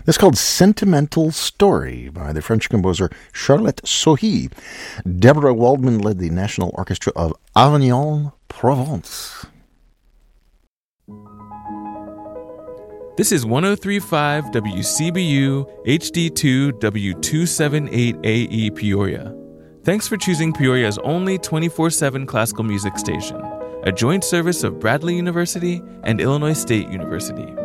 That's called Sentimental Story by the French composer Charlotte Sohi. Deborah Waldman led the National Orchestra of Avignon, Provence. This is 103.5 WCBU HD2 W278AE Peoria. Thanks for choosing Peoria's only 24/7 classical music station, a joint service of Bradley University and Illinois State University.